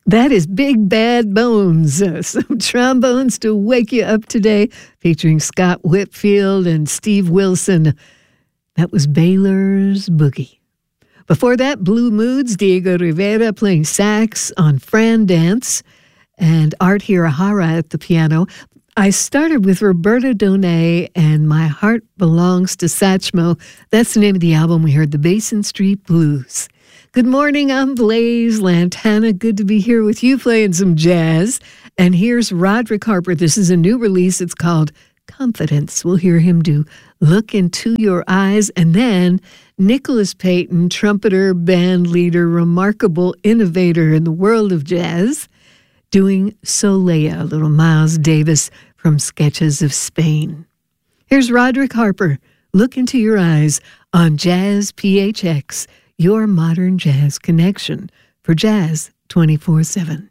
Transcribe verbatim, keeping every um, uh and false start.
That is Big Bad Bones, uh, some trombones to wake you up today, featuring Scott Whitfield and Steve Wilson. That was Baylor's Boogie. Before that, Blue Moods, Diego Rivera playing sax on Fran Dance, and Art Hirahara at the piano. I started with Roberta Donay and My Heart Belongs to Satchmo. That's the name of the album we heard, The Basin Street Blues. Good morning, I'm Blaze Lantana. Good to be here with you playing some jazz. And here's Roderick Harper. This is a new release. It's called Confidence. We'll hear him do Look Into Your Eyes. And then Nicholas Payton, trumpeter, band leader, remarkable innovator in the world of jazz, doing Solea, little Miles Davis from Sketches of Spain. Here's Roderick Harper, Look Into Your Eyes on Jazz P H X. Your modern jazz connection for Jazz twenty-four seven.